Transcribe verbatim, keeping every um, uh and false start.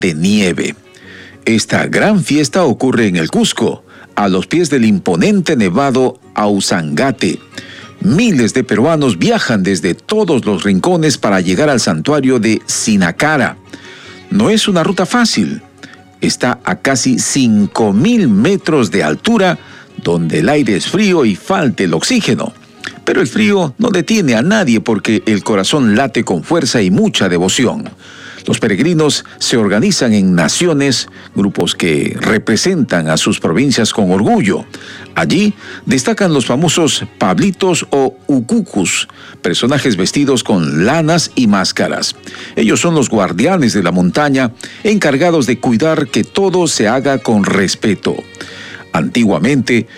de nieve. Esta gran fiesta ocurre en el Cusco, a los pies del imponente nevado Ausangate. Miles de peruanos viajan desde todos los rincones para llegar al santuario de Sinacara. No es una ruta fácil. Está a casi cinco mil metros de altura, donde el aire es frío y falta el oxígeno. Pero el frío no detiene a nadie porque el corazón late con fuerza y mucha devoción. Los peregrinos se organizan en naciones, grupos que representan a sus provincias con orgullo. Allí destacan los famosos pablitos o ukukus, personajes vestidos con lanas y máscaras. Ellos son los guardianes de la montaña, encargados de cuidar que todo se haga con respeto. Antiguamente,